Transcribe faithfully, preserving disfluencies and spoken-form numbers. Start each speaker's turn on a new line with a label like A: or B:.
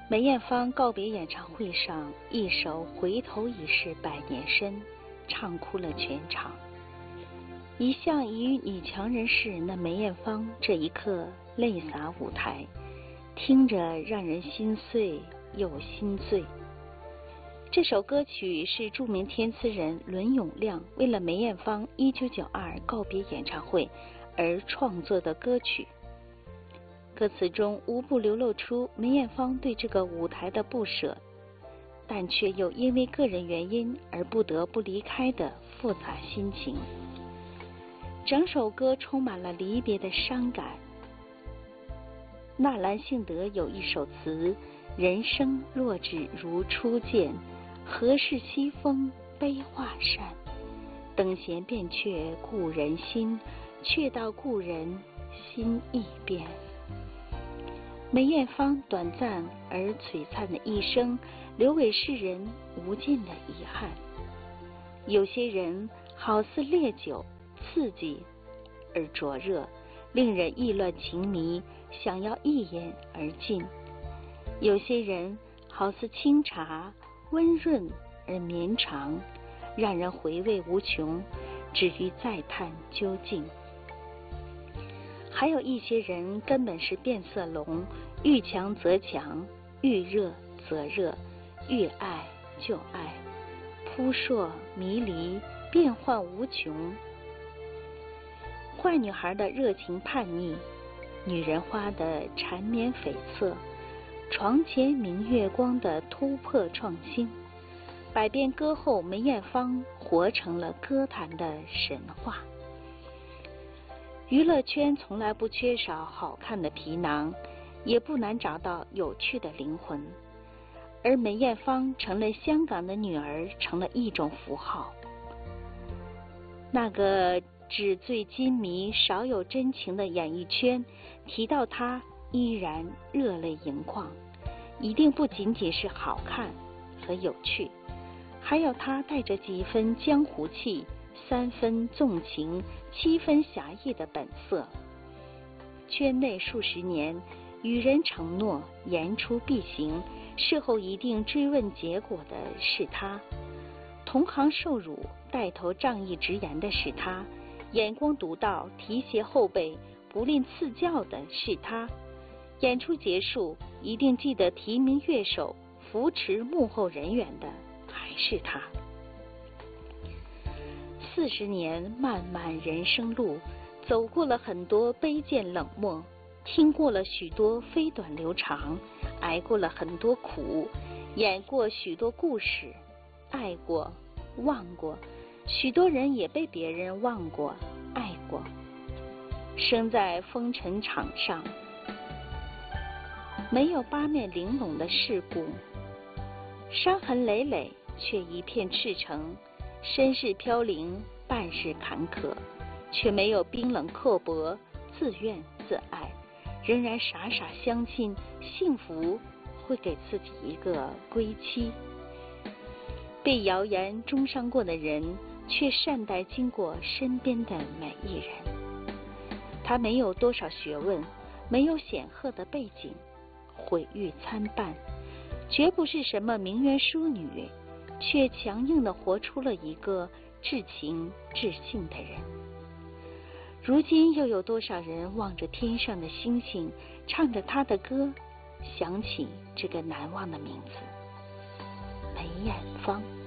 A: 梅艳芳告别演唱会上，一首《回头已是百年身》唱哭了全场。一向以女强人式那梅艳芳，这一刻泪洒舞台，听着让人心碎又心醉。这首歌曲是著名填词人伦永亮为了梅艳芳一九九二告别演唱会而创作的歌曲。歌词中无不流露出梅艳芳对这个舞台的不舍，但却又因为个人原因而不得不离开的复杂心情。整首歌充满了离别的伤感。纳兰性德有一首词：人生若只如初见，何事西风悲画扇？等闲变却故人心，却道故人心易变。梅艳芳短暂而璀璨的一生，留给世人无尽的遗憾。有些人好似烈酒，刺激而灼热，令人意乱情迷，想要一饮而尽；有些人好似清茶，温润而绵长，让人回味无穷，止于再探究竟。还有一些人根本是变色龙，遇强则强，遇热则热，遇爱就爱，扑朔迷离，变幻无穷。坏女孩的热情叛逆，女人花的缠绵悱恻，床前明月光的突破创新，百变歌后梅艳芳活成了歌坛的神话。娱乐圈从来不缺少好看的皮囊，也不难找到有趣的灵魂，而梅艳芳成了香港的女儿，成了一种符号。那个纸醉金迷、少有真情的演艺圈，提到她依然热泪盈眶，一定不仅仅是好看和有趣，还有她带着几分江湖气，三分纵情，七分侠义的本色。圈内数十年，与人承诺言出必行，事后一定追问结果的是他；同行受辱，带头仗义直言的是他；眼光独到，提携后辈，不吝赐教的是他；演出结束，一定记得提名乐手，扶持幕后人员的还是他。四十年漫漫人生路，走过了很多卑贱冷漠，听过了许多飞短流长，挨过了很多苦，演过许多故事，爱过忘过，许多人也被别人忘过爱过。生在风尘场上，没有八面玲珑的世故，伤痕累累却一片赤诚，身世飘零，半世坎坷，却没有冰冷刻薄，自怨自艾，仍然傻傻相信幸福会给自己一个归期。被谣言中伤过的人，却善待经过身边的每一人。他没有多少学问，没有显赫的背景，毁誉参半，绝不是什么名媛淑女，却强硬地活出了一个至情至性的人。如今又有多少人望着天上的星星，唱着他的歌，想起这个难忘的名字——梅艳芳。